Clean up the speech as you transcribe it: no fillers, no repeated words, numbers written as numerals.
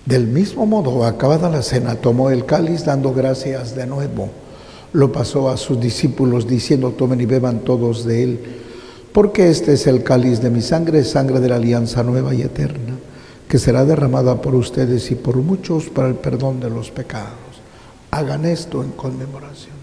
Del mismo modo, acabada la cena, tomó el cáliz, dando gracias de nuevo. Lo pasó a sus discípulos, diciendo: tomen y beban todos de él, porque este es el cáliz de mi sangre, sangre de la alianza nueva y eterna, que será derramada por ustedes y por muchos para el perdón de los pecados. Hagan esto en conmemoración.